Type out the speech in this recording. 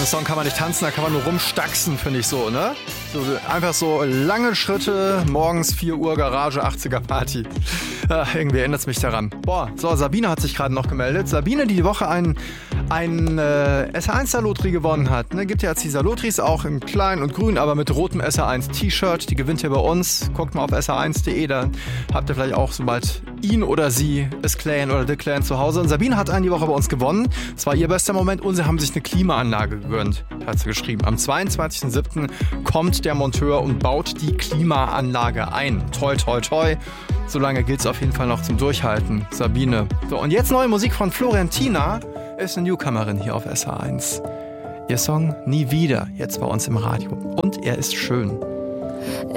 Song kann man nicht tanzen, da kann man nur rumstaxen, finde ich so, ne? So, einfach so lange Schritte, morgens 4 Uhr Garage, 80er Party. Irgendwie erinnert es mich daran. Boah, so, Sabine hat sich gerade noch gemeldet. Sabine, die die Woche ein SR1-Salotri gewonnen hat. Ne? Gibt ja jetzt die Salotris auch in klein und grün, aber mit rotem SR1-T-Shirt. Die gewinnt hier bei uns. Guckt mal auf sr1.de, da habt ihr vielleicht auch sobald ihn oder sie es Clan oder The Clan zu Hause. Und Sabine hat einen die Woche bei uns gewonnen. Das war ihr bester Moment und sie haben sich eine Klimaanlage gegönnt, hat sie geschrieben. Am 22.07. kommt der Monteur und baut die Klimaanlage ein. Toi, toi, toi. Solange gilt es auf jeden Fall noch zum Durchhalten, Sabine. So, und jetzt neue Musik von Florentina. Ist eine Newcomerin hier auf SR1. Ihr Song Nie wieder, jetzt bei uns im Radio. Und er ist schön.